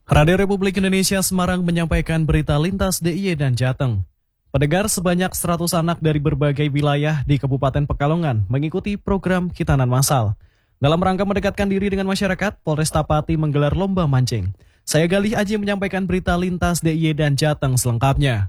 Radio Republik Indonesia Semarang menyampaikan berita lintas DIY dan Jateng. Pendengar, sebanyak 100 anak dari berbagai wilayah di Kabupaten Pekalongan mengikuti program Khitanan Massal. Dalam rangka mendekatkan diri dengan masyarakat, Polresta Pati menggelar lomba mancing. Saya Galih Aji menyampaikan berita lintas DIY dan Jateng selengkapnya.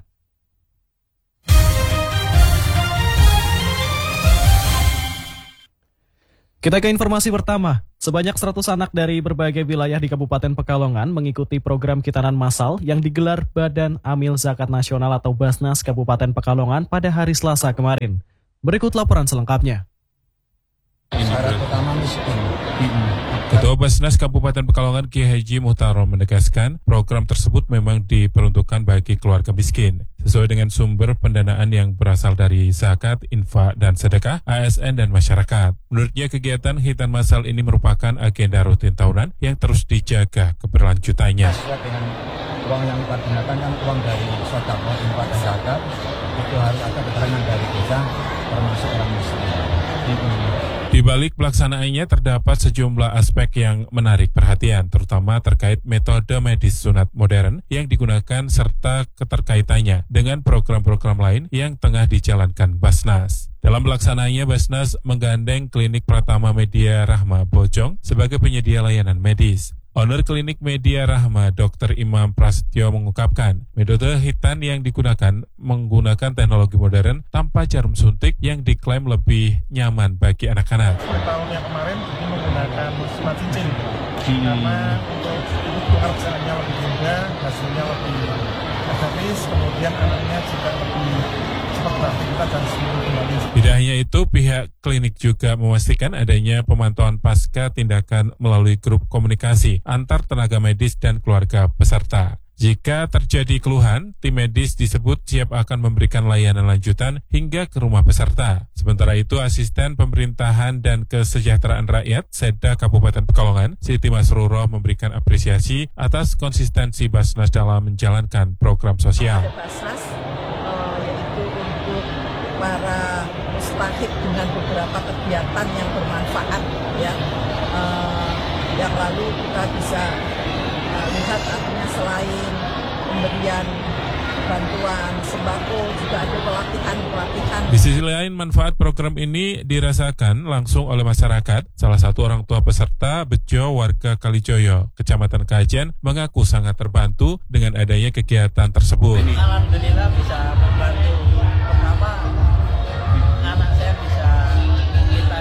Kita ke informasi pertama. Sebanyak 100 anak dari berbagai wilayah di Kabupaten Pekalongan mengikuti program Khitanan Massal yang digelar Badan Amil Zakat Nasional atau Basnas Kabupaten Pekalongan pada hari Selasa kemarin. Berikut laporan selengkapnya. Syarat utama miskin. Ketua Basnas Kabupaten Pekalongan Ki Haji Muhtarom menegaskan program tersebut memang diperuntukkan bagi keluarga miskin sesuai dengan sumber pendanaan yang berasal dari zakat, infak, dan sedekah, ASN, dan masyarakat. Menurutnya kegiatan Khitanan Massal ini merupakan agenda rutin tahunan yang terus dijaga keberlanjutannya. Sesuai dengan uang yang dipergunakan kan uang dari sedekah, infak, dan zakat itu harus ada keterangan dari desa termasuk orang miskin. Di balik pelaksanaannya terdapat sejumlah aspek yang menarik perhatian, terutama terkait metode medis sunat modern yang digunakan serta keterkaitannya dengan program-program lain yang tengah dijalankan Basnas. Dalam pelaksanaannya, Basnas menggandeng Klinik Pratama Media Rahma Bojong sebagai penyedia layanan medis. Owner Klinik Media Rahma, Dr. Imam Prasetyo mengungkapkan, metode khitan yang digunakan menggunakan teknologi modern tanpa jarum suntik yang diklaim lebih nyaman bagi anak-anak. Tahun yang kemarin ini menggunakan sunat cincin karena untuk pekerjaannya lebih mudah, hasilnya lebih efektif, kemudian anaknya juga lebih cepat beraktivitas dan sembuh kembali. Tidak hanya itu, pihak klinik juga memastikan adanya pemantauan pasca tindakan melalui grup komunikasi antar tenaga medis dan keluarga peserta. Jika terjadi keluhan, tim medis disebut siap akan memberikan layanan lanjutan hingga ke rumah peserta. Sementara itu, Asisten Pemerintahan dan Kesejahteraan Rakyat Seda Kabupaten Pekalongan, Siti Masruroh memberikan apresiasi atas konsistensi Basnas dalam menjalankan program sosial. Basnas yaitu untuk para mustahik dengan beberapa kegiatan yang bermanfaat, ya. Yang lalu kita bisa lihat artinya selain pemberian bantuan sembako juga ada pelatihan. Di sisi lain, manfaat program ini dirasakan langsung oleh masyarakat. Salah satu orang tua peserta, Bejo, warga Kalijoyo, Kecamatan Kajen, mengaku sangat terbantu dengan adanya kegiatan tersebut. Alhamdulillah bisa membantu. Pertama, anak saya bisa kita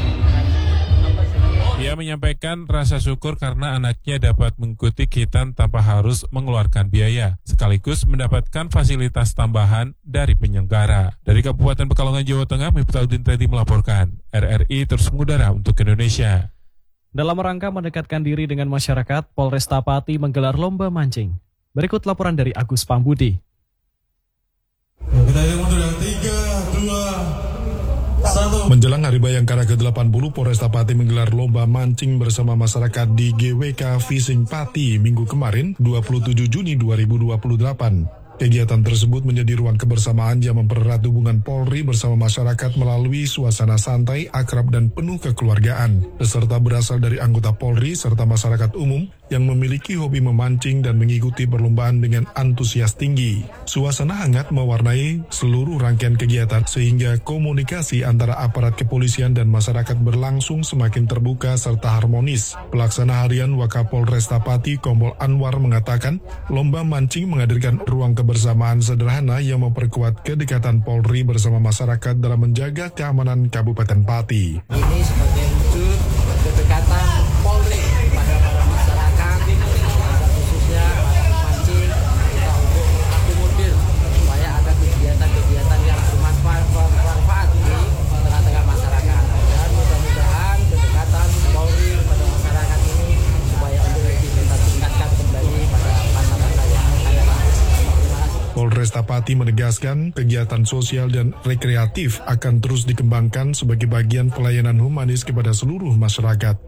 Dia menyampaikan rasa syukur karena anaknya dapat mengikuti khitan tanpa harus mengeluarkan biaya, sekaligus mendapatkan fasilitas tambahan dari penyelenggara. Dari Kabupaten Pekalongan, Jawa Tengah, Miftahudin Tedi melaporkan, RRI terus mengudara untuk Indonesia. Dalam rangka mendekatkan diri dengan masyarakat, Polresta Pati menggelar lomba mancing. Berikut laporan dari Agus Pambudi. Kita yang mundur yang 3, 2, 1. Menjelang Hari Bayangkara ke-80, Polresta Pati menggelar lomba mancing bersama masyarakat di GWK Fishing Pati minggu kemarin, 27 Juni 2028. Kegiatan tersebut menjadi ruang kebersamaan yang mempererat hubungan Polri bersama masyarakat melalui suasana santai, akrab, dan penuh kekeluargaan. Peserta berasal dari anggota Polri serta masyarakat umum yang memiliki hobi memancing dan mengikuti perlombaan dengan antusias tinggi. Suasana hangat mewarnai seluruh rangkaian kegiatan sehingga komunikasi antara aparat kepolisian dan masyarakat berlangsung semakin terbuka serta harmonis. Pelaksana harian Wakapolresta Pati Kompol Anwar mengatakan, lomba mancing menghadirkan ruang kebersamaan sederhana yang memperkuat kedekatan Polri bersama masyarakat dalam menjaga keamanan Kabupaten Pati. Ini sebagai wujud kedekatan Polri pada para masyarakat, khususnya mancing, kita untuk mengakomodir supaya ada kegiatan-kegiatan yang bermanfaat di tengah-tengah masyarakat. Dan mudah-mudahan kedekatan Polri kepada masyarakat ini supaya untuk kita tingkatkan kembali pada masa-masa yang akan datang. Polresta Pati menegaskan kegiatan sosial dan rekreatif akan terus dikembangkan sebagai bagian pelayanan humanis kepada seluruh masyarakat.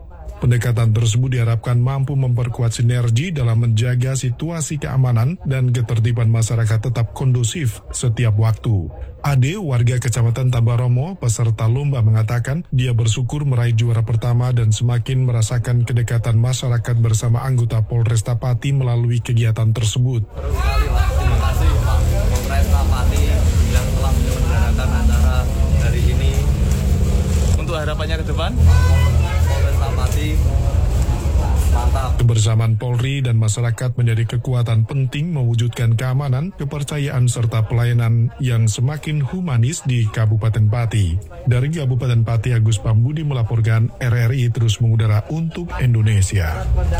Pendekatan tersebut diharapkan mampu memperkuat sinergi dalam menjaga situasi keamanan dan ketertiban masyarakat tetap kondusif setiap waktu. Ade, warga Kecamatan Tabaromo, peserta lomba mengatakan dia bersyukur meraih juara pertama dan semakin merasakan kedekatan masyarakat bersama anggota Polresta Pati melalui kegiatan tersebut. Terima kasih Pak Polresta Pati yang telah menyelenggarakan acara hari ini. Untuk harapannya ke depan, Polresta Pati mantap. Kebersamaan Polri dan masyarakat menjadi kekuatan penting mewujudkan keamanan, kepercayaan serta pelayanan yang semakin humanis di Kabupaten Pati. Dari Kabupaten Pati, Agus Pambudi melaporkan, RRI terus mengudara untuk Indonesia.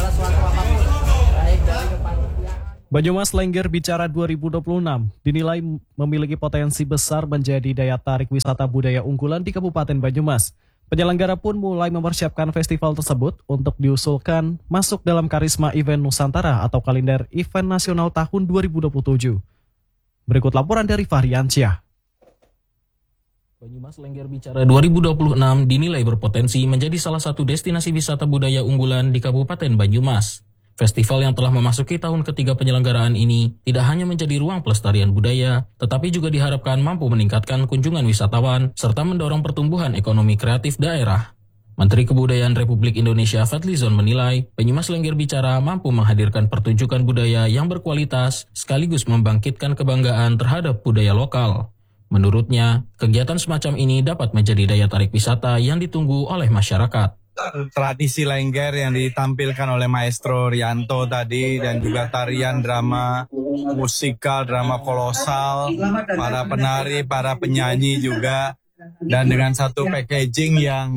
Banyumas Lengger Bicara 2026 dinilai memiliki potensi besar menjadi daya tarik wisata budaya unggulan di Kabupaten Banyumas. Penyelenggara pun mulai mempersiapkan festival tersebut untuk diusulkan masuk dalam Karisma Event Nusantara atau kalender event nasional tahun 2027. Berikut laporan dari Fahriansyah. Banyumas Lengger Bicara 2026 dinilai berpotensi menjadi salah satu destinasi wisata budaya unggulan di Kabupaten Banyumas. Festival yang telah memasuki tahun ketiga penyelenggaraan ini tidak hanya menjadi ruang pelestarian budaya, tetapi juga diharapkan mampu meningkatkan kunjungan wisatawan serta mendorong pertumbuhan ekonomi kreatif daerah. Menteri Kebudayaan Republik Indonesia Fadlizon menilai Banyumas Lengger Bicara mampu menghadirkan pertunjukan budaya yang berkualitas sekaligus membangkitkan kebanggaan terhadap budaya lokal. Menurutnya, kegiatan semacam ini dapat menjadi daya tarik wisata yang ditunggu oleh masyarakat. Tradisi Lengger yang ditampilkan oleh Maestro Rianto tadi dan juga tarian, drama musikal, drama kolosal, para penari, para penyanyi juga, dan dengan satu packaging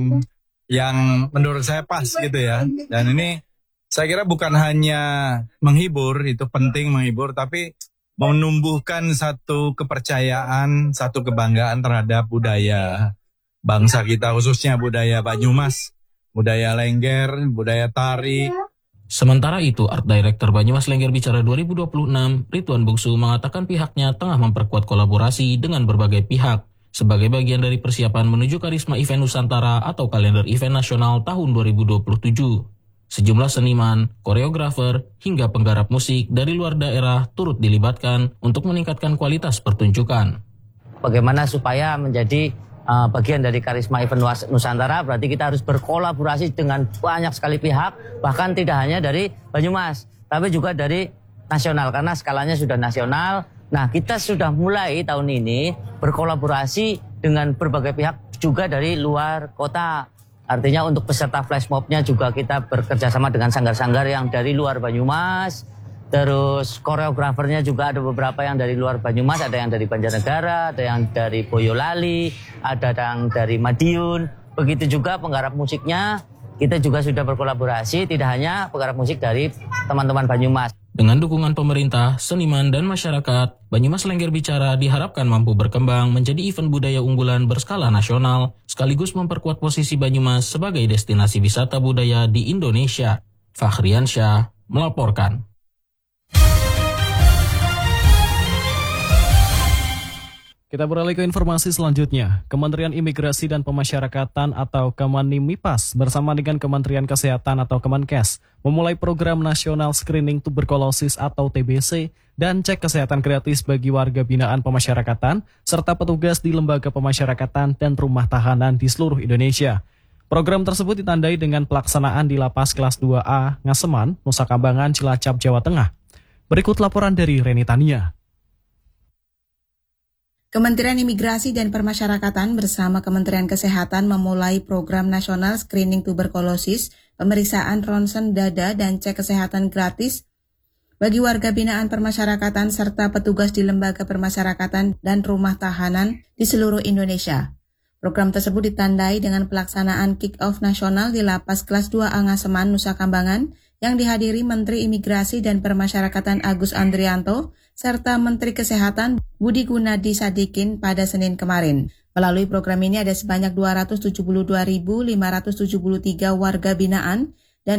yang menurut saya pas gitu ya. Dan ini saya kira bukan hanya menghibur, itu penting menghibur, tapi menumbuhkan satu kepercayaan, satu kebanggaan terhadap budaya bangsa kita, khususnya budaya Banyumas. Budaya Lengger, budaya tari. Sementara itu, Art Director Banyumas Lengger Bicara 2026, Ridwan Bungsu mengatakan pihaknya tengah memperkuat kolaborasi dengan berbagai pihak sebagai bagian dari persiapan menuju Karisma Event Nusantara atau kalender event nasional tahun 2027. Sejumlah seniman, koreografer, hingga penggarap musik dari luar daerah turut dilibatkan untuk meningkatkan kualitas pertunjukan. Bagaimana supaya menjadi bagian dari Karisma Event Nusantara, berarti kita harus berkolaborasi dengan banyak sekali pihak, bahkan tidak hanya dari Banyumas, tapi juga dari nasional, karena skalanya sudah nasional. Nah, kita sudah mulai tahun ini berkolaborasi dengan berbagai pihak juga dari luar kota. Artinya untuk peserta flash mobnya juga kita bekerja sama dengan sanggar-sanggar yang dari luar Banyumas. Terus koreografernya juga ada beberapa yang dari luar Banyumas, ada yang dari Banjarnegara, ada yang dari Boyolali, ada yang dari Madiun. Begitu juga penggarap musiknya, kita juga sudah berkolaborasi, tidak hanya penggarap musik dari teman-teman Banyumas. Dengan dukungan pemerintah, seniman, dan masyarakat, Banyumas Lengger Bicara diharapkan mampu berkembang menjadi event budaya unggulan berskala nasional, sekaligus memperkuat posisi Banyumas sebagai destinasi wisata budaya di Indonesia. Fahriansyah melaporkan. Kita beralih ke informasi selanjutnya. Kementerian Imigrasi dan Pemasyarakatan atau Kemenimipas bersama dengan Kementerian Kesehatan atau Kemenkes memulai program nasional screening tuberkulosis atau TBC dan cek kesehatan gratis bagi warga binaan pemasyarakatan serta petugas di lembaga pemasyarakatan dan rumah tahanan di seluruh Indonesia. Program tersebut ditandai dengan pelaksanaan di Lapas Kelas 2A Ngaseman, Nusa Kambangan, Cilacap, Jawa Tengah. Berikut laporan dari Reni Tania. Kementerian Imigrasi dan Pemasyarakatan bersama Kementerian Kesehatan memulai program nasional screening tuberkulosis, pemeriksaan ronsen dada dan cek kesehatan gratis bagi warga binaan pemasyarakatan serta petugas di lembaga pemasyarakatan dan rumah tahanan di seluruh Indonesia. Program tersebut ditandai dengan pelaksanaan kick-off nasional di Lapas Kelas 2A Ngaseman, Nusa Kambangan yang dihadiri Menteri Imigrasi dan Pemasyarakatan Agus Andrianto serta Menteri Kesehatan Budi Gunadi Sadikin pada Senin kemarin. Melalui program ini ada sebanyak 272.573 warga binaan dan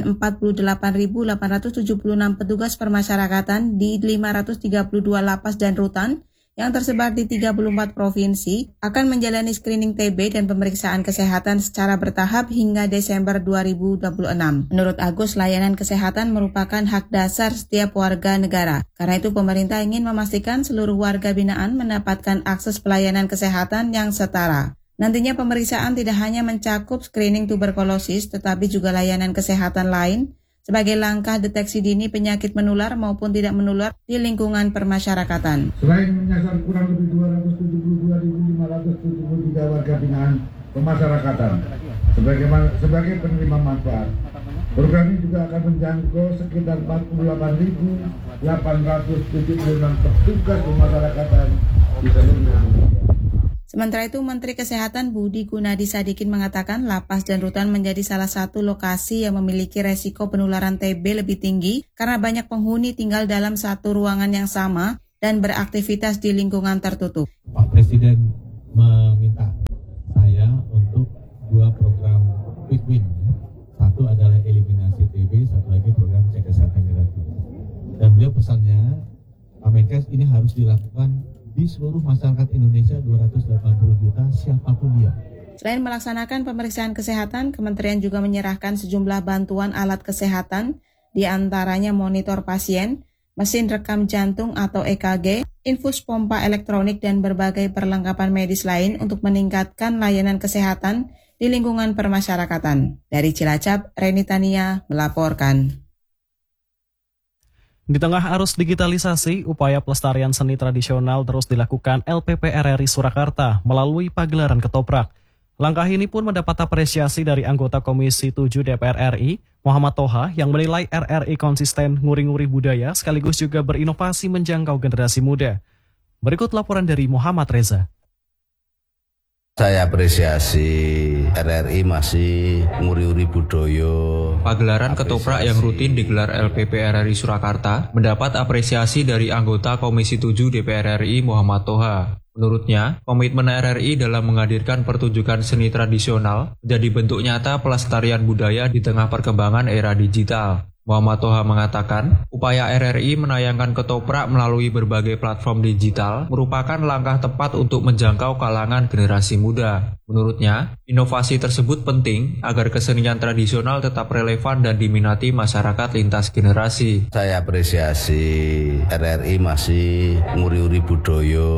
48.876 petugas permasyarakatan di 532 lapas dan rutan yang tersebar di 34 provinsi akan menjalani screening TB dan pemeriksaan kesehatan secara bertahap hingga Desember 2026. Menurut Agus, layanan kesehatan merupakan hak dasar setiap warga negara. Karena itu pemerintah ingin memastikan seluruh warga binaan mendapatkan akses pelayanan kesehatan yang setara. Nantinya pemeriksaan tidak hanya mencakup screening tuberkulosis, tetapi juga layanan kesehatan lain sebagai langkah deteksi dini penyakit menular maupun tidak menular di lingkungan permasyarakatan. Selain menyasar kurang lebih 272.573 warga binaan pemasyarakatan sebagai penerima manfaat, program ini juga akan menjangkau sekitar 48.876 petugas pemasyarakatan di seluruh Indonesia. Sementara itu, Menteri Kesehatan Budi Gunadi Sadikin mengatakan lapas dan rutan menjadi salah satu lokasi yang memiliki resiko penularan TB lebih tinggi karena banyak penghuni tinggal dalam satu ruangan yang sama dan beraktivitas di lingkungan tertutup. Pak Presiden meminta saya untuk 2 program quick win. Satu adalah eliminasi TB, satu lagi program cek kesehatan gratis. Dan beliau pesannya, Pak Menkes, ini harus dilakukan di seluruh masyarakat Indonesia 280 juta siapapun dia. Selain melaksanakan pemeriksaan kesehatan, kementerian juga menyerahkan sejumlah bantuan alat kesehatan, di antaranya monitor pasien, mesin rekam jantung atau EKG, infus pompa elektronik dan berbagai perlengkapan medis lain untuk meningkatkan layanan kesehatan di lingkungan permasyarakatan. Dari Cilacap, Reni Tania melaporkan. Di tengah arus digitalisasi, upaya pelestarian seni tradisional terus dilakukan LPP RRI Surakarta melalui pagelaran ketoprak. Langkah ini pun mendapat apresiasi dari anggota Komisi 7 DPR RI, Muhammad Toha, yang menilai RRI konsisten nguri-nguri budaya sekaligus juga berinovasi menjangkau generasi muda. Berikut laporan dari Muhammad Reza. Saya apresiasi RRI masih nguri-nguri budaya. Pagelaran ketoprak yang rutin digelar LPP RRI Surakarta mendapat apresiasi dari anggota Komisi 7 DPR RI Muhammad Toha. Menurutnya, komitmen RRI dalam menghadirkan pertunjukan seni tradisional menjadi bentuk nyata pelestarian budaya di tengah perkembangan era digital. Muhammad Toha mengatakan, upaya RRI menayangkan ketoprak melalui berbagai platform digital merupakan langkah tepat untuk menjangkau kalangan generasi muda. Menurutnya, inovasi tersebut penting agar kesenian tradisional tetap relevan dan diminati masyarakat lintas generasi. Saya apresiasi RRI masih nguri-nguri budaya.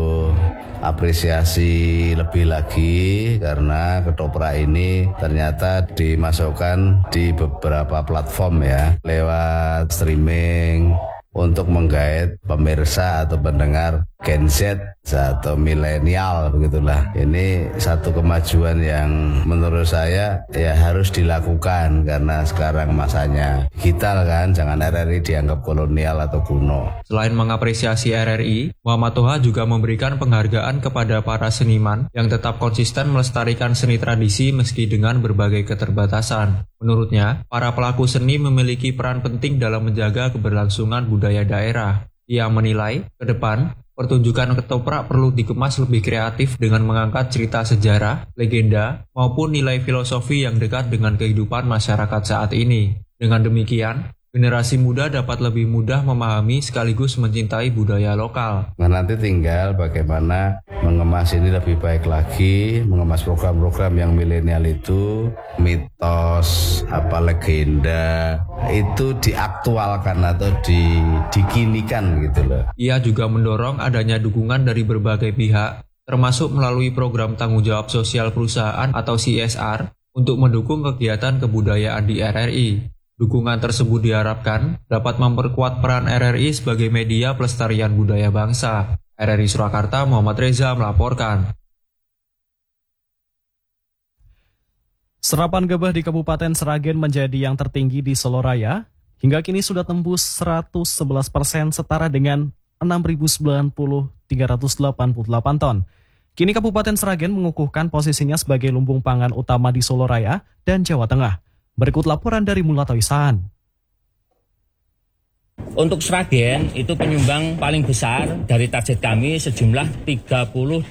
Apresiasi lebih lagi karena ketoprak ini ternyata dimasukkan di beberapa platform ya, lewat streaming untuk menggait pemirsa atau pendengar Gen Z atau milenial begitulah. Ini satu kemajuan yang menurut saya ya harus dilakukan karena sekarang masanya digital kan, jangan RRI dianggap kolonial atau kuno. Selain mengapresiasi RRI, Muhammad Toha juga memberikan penghargaan kepada para seniman yang tetap konsisten melestarikan seni tradisi meski dengan berbagai keterbatasan. Menurutnya, para pelaku seni memiliki peran penting dalam menjaga keberlangsungan budaya daerah. Ia menilai, ke depan, pertunjukan ketoprak perlu dikemas lebih kreatif dengan mengangkat cerita sejarah, legenda, maupun nilai filosofi yang dekat dengan kehidupan masyarakat saat ini. Dengan demikian, generasi muda dapat lebih mudah memahami sekaligus mencintai budaya lokal. Nah, nanti tinggal bagaimana mengemas ini lebih baik lagi, mengemas program-program yang milenial itu, mitos, legenda, itu diaktualkan atau dikinikan gitu loh. Ia juga mendorong adanya dukungan dari berbagai pihak, termasuk melalui program tanggung jawab sosial perusahaan atau CSR, untuk mendukung kegiatan kebudayaan di RRI. Dukungan tersebut diharapkan dapat memperkuat peran RRI sebagai media pelestarian budaya bangsa. RRI Surakarta, Muhammad Reza melaporkan. Serapan gabah di Kabupaten Sragen menjadi yang tertinggi di Solo Raya. Hingga kini sudah tembus 111%, setara dengan 6.090.388 ton. Kini Kabupaten Sragen mengukuhkan posisinya sebagai lumbung pangan utama di Solo Raya dan Jawa Tengah. Berikut laporan dari Mulatoy Saan. Untuk Sragen itu penyumbang paling besar dari target kami sejumlah 38.500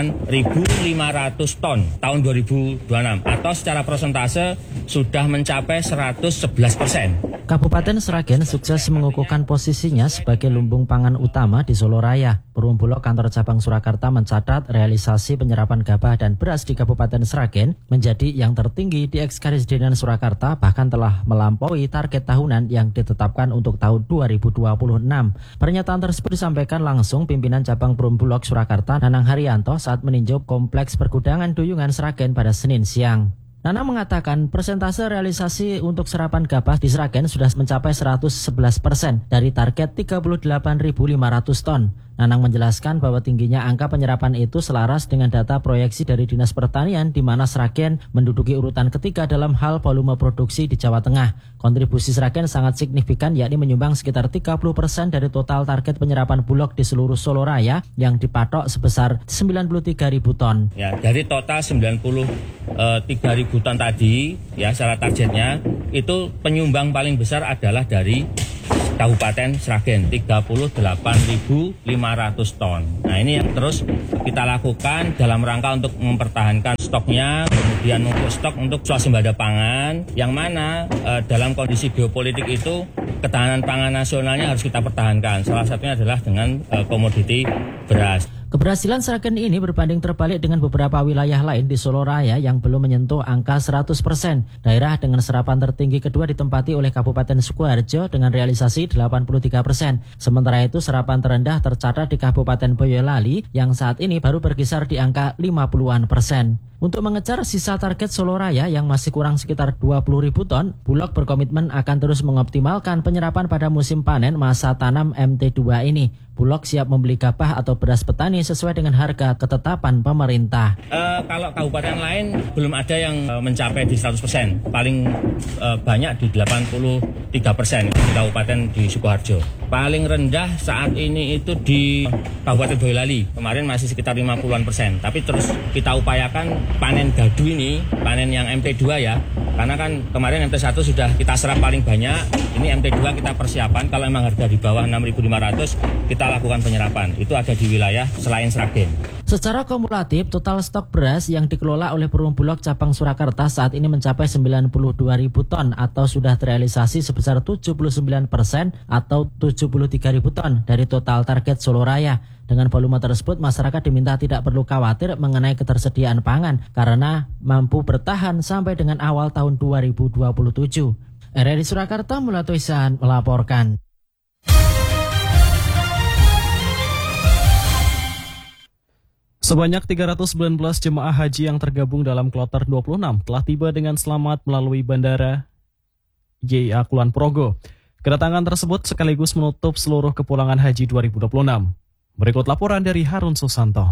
ton tahun 2026 atau secara persentase sudah mencapai 111%. Kabupaten Sragen sukses mengukuhkan posisinya sebagai lumbung pangan utama di Solo Raya. Perumbulok Kantor Cabang Surakarta mencatat realisasi penyerapan gabah dan beras di Kabupaten Sragen menjadi yang tertinggi di Ekskarisdenan Surakarta, bahkan telah melampaui target tahunan yang ditetapkan untuk tahun 2026. Pernyataan tersebut disampaikan langsung pimpinan Cabang Perumbulok Surakarta, Nanang Haryanto, saat meninjau Kompleks Pergudangan Duyungan Sragen pada Senin siang. Nanang mengatakan persentase realisasi untuk serapan gabah di Sragen sudah mencapai 111% dari target 38.500 ton. Nanang menjelaskan bahwa tingginya angka penyerapan itu selaras dengan data proyeksi dari Dinas Pertanian di mana Sragen menduduki urutan ketiga dalam hal volume produksi di Jawa Tengah. Kontribusi Sragen sangat signifikan, yakni menyumbang sekitar 30% dari total target penyerapan bulog di seluruh Solo Raya yang dipatok sebesar 93.000 ton. Ya, dari total 93.000 ton tadi, ya secara targetnya itu penyumbang paling besar adalah dari Kabupaten Sragen 38.500 ton. Nah, ini yang terus kita lakukan dalam rangka untuk mempertahankan stoknya, kemudian untuk stok untuk swasembada pangan, yang mana dalam kondisi geopolitik itu ketahanan pangan nasionalnya harus kita pertahankan. Salah satunya adalah dengan komoditi beras. Keberhasilan Sragen ini berbanding terbalik dengan beberapa wilayah lain di Solo Raya yang belum menyentuh angka 100%. Daerah dengan serapan tertinggi kedua ditempati oleh Kabupaten Sukoharjo dengan realisasi 83%. Sementara itu serapan terendah tercatat di Kabupaten Boyolali yang saat ini baru berkisar di angka 50-an%. Untuk mengejar sisa target Solo Raya yang masih kurang sekitar 20.000 ton, Bulog berkomitmen akan terus mengoptimalkan penyerapan pada musim panen masa tanam MT2 ini. Bulog siap membeli gabah atau beras petani sesuai dengan harga ketetapan pemerintah. Kalau kabupaten lain belum ada yang mencapai di 100%, paling banyak di 83% di kabupaten di Sukoharjo. Paling rendah saat ini itu di Kabupaten Boyolali, kemarin masih sekitar 50-an%. Tapi terus kita upayakan panen gadu ini, panen yang MT2 ya, karena kan kemarin MT1 sudah kita serap paling banyak, ini MT2 kita persiapan, kalau memang harga di bawah 6.500 kita lakukan penyerapan. Itu ada di wilayah selain Sragen. Secara kumulatif, total stok beras yang dikelola oleh Perumbulok Cabang Surakarta saat ini mencapai 92.000 ton atau sudah terrealisasi sebesar 79% atau 73.000 ton dari total target Solo Raya. Dengan volume tersebut, masyarakat diminta tidak perlu khawatir mengenai ketersediaan pangan karena mampu bertahan sampai dengan awal tahun 2027. RRI Surakarta, Mulatu Ihsan melaporkan. Sebanyak 319 jemaah haji yang tergabung dalam kloter 26 telah tiba dengan selamat melalui Bandara YIA Kulon Progo. Kedatangan tersebut sekaligus menutup seluruh kepulangan haji 2026. Berikut laporan dari Harun Susanto.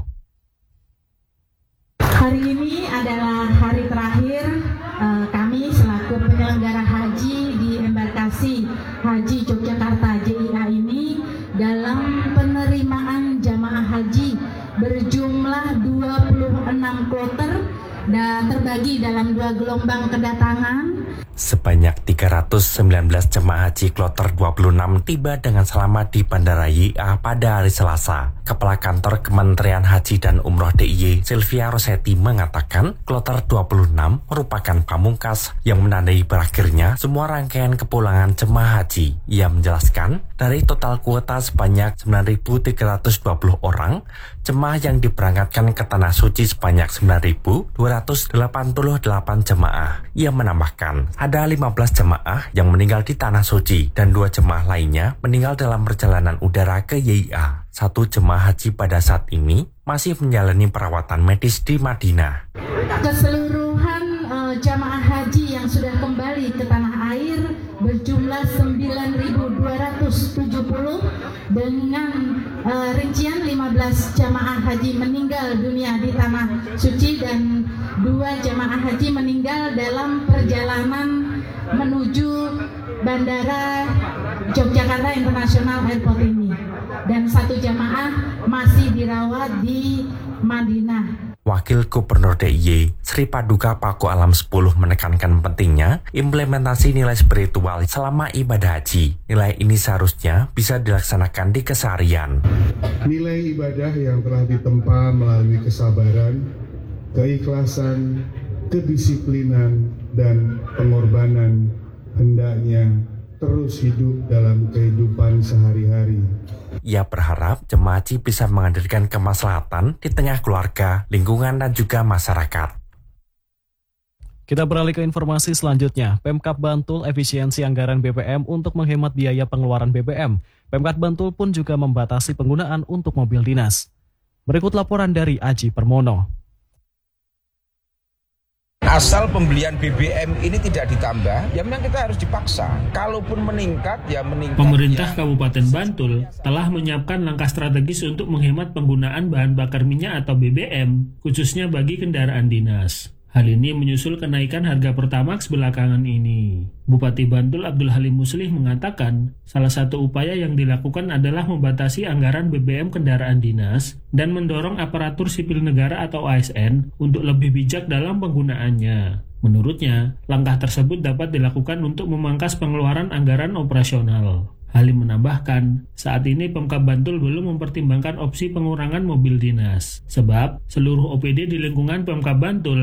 Hari ini adalah hari terakhir kami selaku penyelenggara haji di embarkasi Haji Yogyakarta JIA ini dalam penerimaan jamaah haji berjumlah 26 kloter dan terbagi dalam 2 gelombang kedatangan. Sebanyak 319 jemaah haji kloter 26 tiba dengan selamat di Bandara YIA pada hari Selasa. Kepala Kantor Kementerian Haji dan Umroh DIY, Sylvia Rosetti, mengatakan kloter 26 merupakan pamungkas yang menandai berakhirnya semua rangkaian kepulangan jemaah haji. Ia menjelaskan, dari total kuota sebanyak 9.320 orang, jemaah yang diberangkatkan ke Tanah Suci sebanyak 9.288 jemaah. Ia menambahkan, ada 15 jemaah yang meninggal di Tanah Suci dan 2 jemaah lainnya meninggal dalam perjalanan udara ke YIA. 1 jemaah haji pada saat ini masih menjalani perawatan medis di Madinah. Keseluruhan jamaah haji yang sudah kembali ke tanah air berjumlah 9.270 dengan rincian 15 jamaah haji meninggal dunia di Tanah Suci dan 2 jamaah haji meninggal dalam perjalanan menuju Bandara Yogyakarta International Airport ini, dan 1 jamaah masih dirawat di Madinah. Wakil Gubernur DIY, Sri Paduka Paku Alam 10 menekankan pentingnya implementasi nilai spiritual selama ibadah haji. Nilai ini seharusnya bisa dilaksanakan di keseharian. Nilai ibadah yang telah ditempa melalui kesabaran, keikhlasan, kedisiplinan, dan pengorbanan hendaknya terus hidup dalam kehidupan sehari-hari. Ia berharap jemaah haji bisa menghadirkan kemaslahatan di tengah keluarga, lingkungan, dan juga masyarakat. Kita beralih ke informasi selanjutnya. Pemkab Bantul efisiensi anggaran BBM untuk menghemat biaya pengeluaran BBM. Pemkab Bantul pun juga membatasi penggunaan untuk mobil dinas. Berikut laporan dari Aji Permono. Asal pembelian BBM ini tidak ditambah, ya memang kita harus dipaksa. Kalaupun meningkat, ya meningkat. Pemerintah Kabupaten Bantul telah menyiapkan langkah strategis untuk menghemat penggunaan bahan bakar minyak atau BBM, khususnya bagi kendaraan dinas. Hal ini menyusul kenaikan harga Pertamax belakangan ini. Bupati Bantul Abdul Halim Muslih mengatakan, salah satu upaya yang dilakukan adalah membatasi anggaran BBM kendaraan dinas dan mendorong aparatur sipil negara atau ASN untuk lebih bijak dalam penggunaannya. Menurutnya, langkah tersebut dapat dilakukan untuk memangkas pengeluaran anggaran operasional. Halim menambahkan, saat ini Pemkab Bantul belum mempertimbangkan opsi pengurangan mobil dinas, sebab seluruh OPD di lingkungan Pemkab Bantul